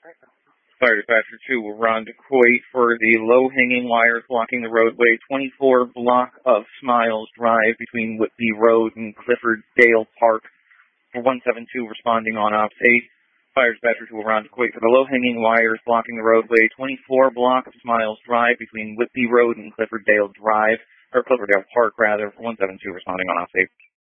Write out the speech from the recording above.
Fire Dispatcher 2 will run to Coit for the low-hanging wires blocking the roadway, 24 block of Smiles Drive between Whitby Road and Clifford Dale Park. For 172 responding on Ops 8. Fire Dispatcher 2 will run to Coit for the low-hanging wires blocking the roadway, 24 block of Smiles Drive between Whitby Road and Clifford Dale Park, for 172 responding on Ops 8.